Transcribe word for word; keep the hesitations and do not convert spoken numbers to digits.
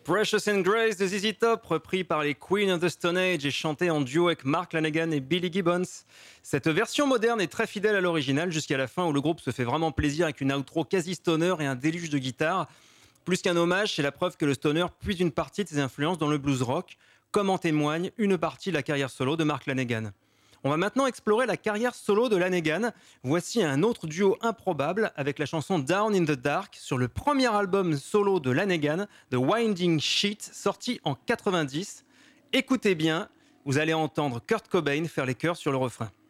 Precious and Grace de Z Z Top, repris par les Queen of the Stone Age et chanté en duo avec Mark Lanegan et Billy Gibbons. Cette version moderne est très fidèle à l'original jusqu'à la fin où le groupe se fait vraiment plaisir avec une outro quasi stoner et un déluge de guitare. Plus qu'un hommage, c'est la preuve que le stoner puise une partie de ses influences dans le blues rock, comme en témoigne une partie de la carrière solo de Mark Lanegan. On va maintenant explorer la carrière solo de Lanegan. Voici un autre duo improbable avec la chanson Down in the Dark sur le premier album solo de Lanegan, The Winding Sheet, sorti en quatre-vingt-dix. Écoutez bien, vous allez entendre Kurt Cobain faire les chœurs sur le refrain.